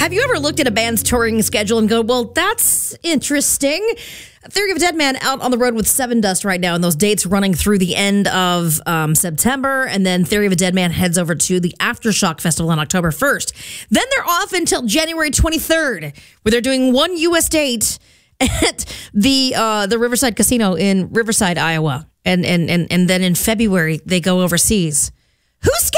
Have you ever looked at a band's touring schedule and go, well, that's interesting? Theory of a Dead Man out on the road with Sevendust right now, and those dates running through the end of September, and then Theory of a Dead Man heads over to the Aftershock Festival on October 1st. Then they're off until January 23rd, where they're doing one U.S. date at the Riverside Casino in Riverside, Iowa, and then in February they go overseas. Who's